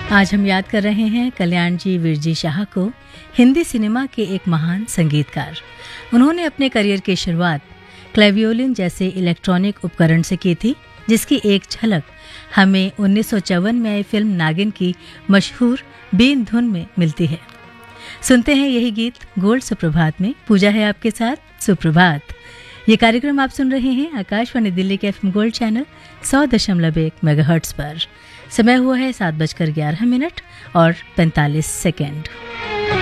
आज हम याद कर रहे हैं कल्याण जी विरजी शाह को, हिंदी सिनेमा के एक महान संगीतकार। उन्होंने अपने करियर की शुरुआत क्लेवियोलिन जैसे इलेक्ट्रॉनिक उपकरण से की थी, जिसकी एक झलक हमें 1954 में आई फिल्म नागिन की मशहूर बीन धुन में मिलती है। सुनते हैं यही गीत गोल्ड सुप्रभात में। पूजा है आपके साथ, सुप्रभात। ये कार्यक्रम आप सुन रहे हैं आकाशवाणी दिल्ली के एफएम गोल्ड चैनल 100.1 मेगाहर्ट्ज पर। समय हुआ है 7:11 और 45 सेकेंड।